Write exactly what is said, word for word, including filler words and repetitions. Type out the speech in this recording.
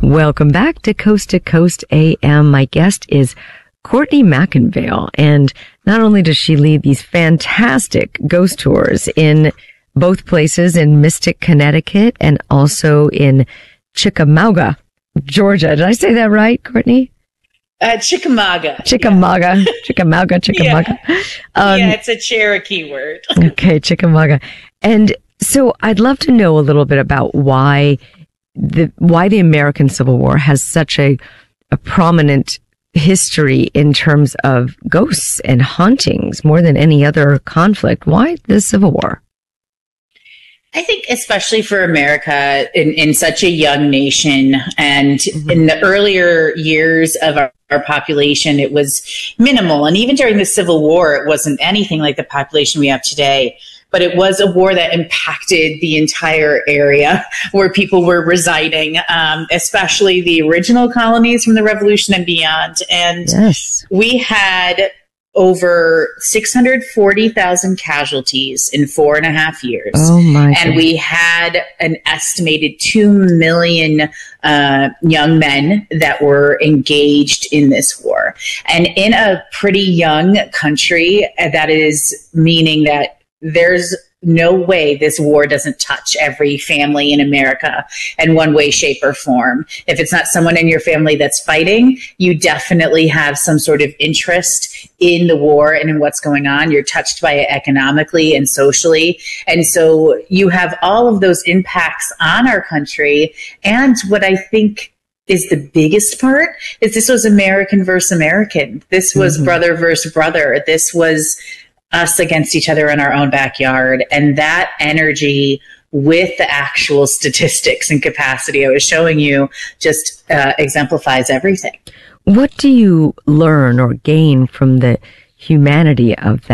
Welcome back to Coast to Coast A M. My guest is Courtney McIngvale, and not only does she lead these fantastic ghost tours in both places, in Mystic, Connecticut, and also in Chickamauga, Georgia. Did I say that right, Courtney? Uh, Chickamauga. Chickamauga. Yeah. Chickamauga, Chickamauga. Yeah. Um, yeah, it's a Cherokee word. Okay, Chickamauga. And so I'd love to know a little bit about why the why the American Civil War has such a, a prominent history in terms of ghosts and hauntings more than any other conflict. Why the Civil War? I think especially for America in, in such a young nation, and mm-hmm. in the earlier years of our, our population, it was minimal. And even during the Civil War, it wasn't anything like the population we have today. But it was a war that impacted the entire area where people were residing, um, especially the original colonies from the Revolution and beyond. And yes. we had over six hundred forty thousand casualties in four and a half years. Oh my! And God. We had an estimated two million uh, young men that were engaged in this war. And in a pretty young country, that is meaning that there's no way this war doesn't touch every family in America in one way, shape, or form. If it's not someone in your family that's fighting, you definitely have some sort of interest in the war and in what's going on. You're touched by it economically and socially. And so you have all of those impacts on our country. And what I think is the biggest part is this was American versus American. This was mm-hmm. brother versus brother. This was us against each other in our own backyard. And that energy with the actual statistics and capacity I was showing you just uh, exemplifies everything. What do you learn or gain from the humanity of that?